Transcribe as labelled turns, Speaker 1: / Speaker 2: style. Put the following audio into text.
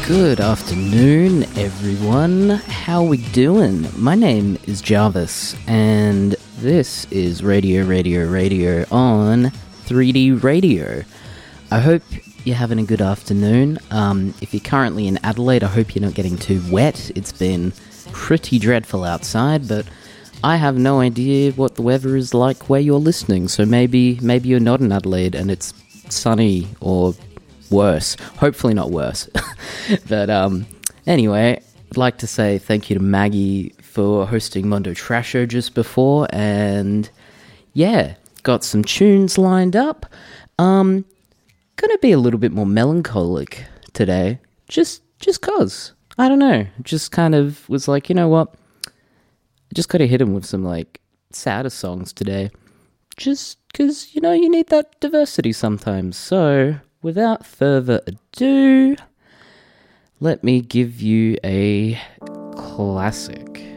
Speaker 1: Good afternoon, everyone. How we doing? My name is Jarvis, and this is Radio on 3D Radio. I hope you're having a good afternoon. If you're currently in Adelaide, I hope you're not getting too wet. It's been pretty dreadful outside, but I have no idea what the weather is like where you're listening, so maybe you're not in Adelaide and it's sunny or worse. Hopefully not worse. But anyway, I'd like to say thank you to Maggie for hosting Mondo Trasho just before, and yeah, got some tunes lined up. Gonna be a little bit more melancholic today, just cause. I don't know, just kind of was like, you know what, I just gotta hit him with some like sadder songs today, just cause, you know, you need that diversity sometimes. So without further ado, let me give you a classic.